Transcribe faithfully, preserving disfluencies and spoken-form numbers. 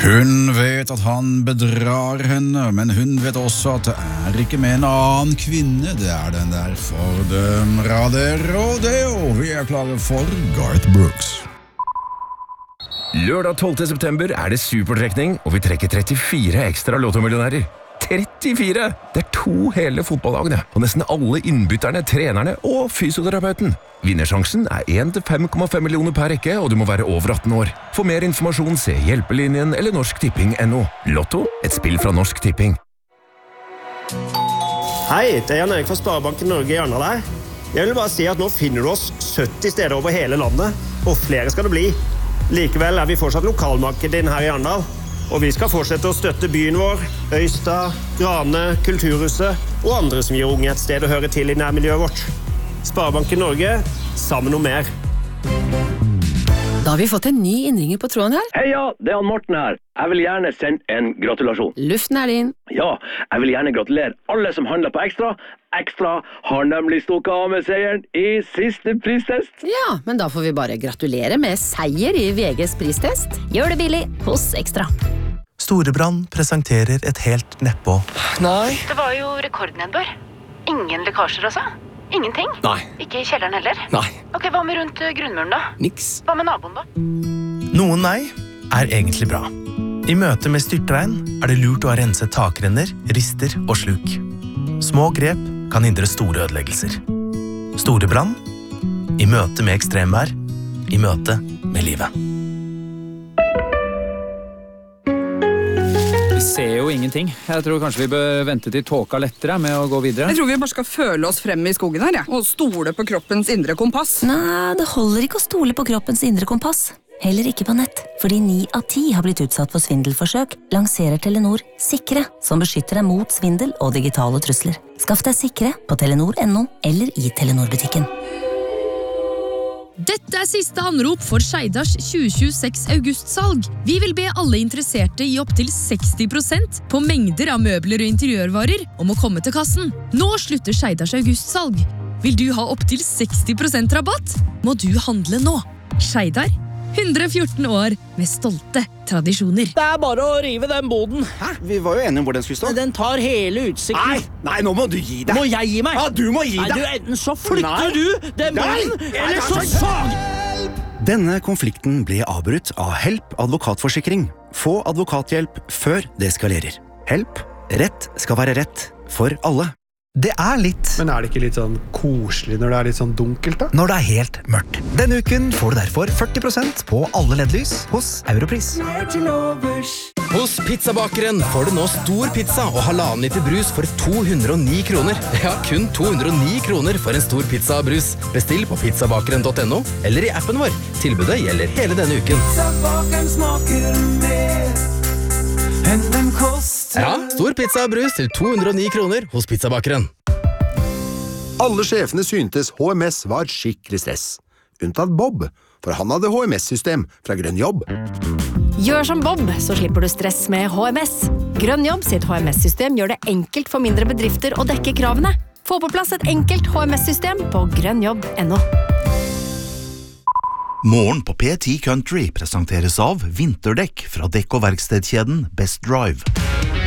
Hun vet at han bedrar henne, men hun vet også at det er ikke med en annen kvinne. Det er den der fordømrade rodeo. Vi er klare for Garth Brooks. Lørdag tolvte september er det supertrekning, og vi trekker trettifire ekstra lottomillionærer. trettifire! Det er to hele fotballagene, og nesten alle innbytterne, trenerne og fysioterapeuten. Vinnersjansen er en til fem komma fem millioner per rekke, og du må være over atten år. For mer informasjon se Hjelpelinjen eller norsk tipping punktum no. Lotto, et spill fra Norsk Tipping. Hei, det er Jan Erik fra Sparebanken Norge i Arendal her. Jeg vil bare si at nå finner du oss sytti steder over hele landet, og flere skal det bli. Likevel er vi fortsatt lokalmarkedet din her i Arendal, og vi skal fortsette å støtte byen vår, Øystad, Grane, Kulturhuset og andre som gir unge et sted å høre til i nærmiljøet vårt. Sparebanken Norge, sammen om mer. Da har vi fått en ny innringer på tråden her. Heia, det er han Morten her. Jeg vil gjerne sende en gratulasjon. Luften er din. Ja, jeg vil gjerne gratulere alle som handler på Ekstra. Ekstra har nemlig stukket av med seieren i siste pristest. Ja, men da får vi bare gratulere med seier i V G's pristest. Gjør det billig hos Ekstra. Storebrand presenterer et helt nedpå. Nei. Det var jo rekordnedbør. Ingen lekkasjer altså. Ingenting? Nei. Ikke i kjelleren heller? Nei. Ok, hva med rundt grunnmuren da? Niks. Hva med naboen da? Noen nei er egentlig bra. I møte med styrtregn er det lurt å ha renset takrenner, rister og sluk. Små grep kan hindre store ødeleggelser. Storebrand, i møte med ekstremvær, i møte med livet. Vi ser jo ingenting. Jeg tror kanskje vi bør vente til tåka lettere med å gå videre. Jeg tror vi bare skal føle oss frem i skogen her, ja. Og stole på kroppens indre kompass. Nei, det holder ikke å stole på kroppens indre kompass. Heller ikke på nett, fordi ni av ti har blitt utsatt for svindelforsøk, lanserer Telenor Sikre, som beskytter deg mot svindel og digitale trusler. Skaff deg Sikre på telenor punktum no eller i Telenor-butikken. Dette er siste anrop for Skeidars tjue tjueseks augustsalg. Vi vil be alle interesserte i opp til seksti prosent på mengder av møbler og interiørvarer om å komme til kassen. Nå slutter Skeidars augustsalg. Vil du ha opp til seksti prosent rabatt? Må du handle nå. Skeidar, hundre og fjorten år med stolte tradisjoner. Det er bare å rive den boden. Hæ? Vi var jo enige om hvor den skulle stå. Den tar hele utsikten. Nei, nei, nå må du gi deg. Må jeg gi meg? Ja, du må gi nei, deg. Du, enten så flytter nei. du den boden, nei. Eller så sag! Denne konflikten ble avbrutt av Help advokatforsikring. Få advokathjelp før det eskalerer. Help. Rett skal være rett for alle. Det er litt. Men er det ikke litt sånn koselig når det er litt sånn dunkelt da? Når det er helt mørkt. Denne uken får du derfor førti prosent på alle L E D-lys hos Europris. Hos Pizzabakeren får du nå stor pizza og halvannen liter brus for to hundre og ni kroner. Ja, kun to hundre og ni kroner for en stor pizza og brus. Bestill på pizzabakeren punktum no eller i appen vår. Tilbudet gjelder hele denne uken. Pizzabakeren smaker mer enn den koster. Ja, stor pizza og brus til to hundre og ni kroner hos Pizzabakeren. Alle sjefene syntes H M S var skikkelig stress. Unntatt Bob, for han hadde H M S-system fra Grønn Jobb. Gjør som Bob, så slipper du stress med H M S. Grønn Jobb sitt H M S-system gjør det enkelt for mindre bedrifter å dekke kravene. Få på plass et enkelt H M S-system på grønnjobb punktum no. Morgen på P ti Country presenteres av vinterdekk fra dekk- og verkstedkjeden Best Drive.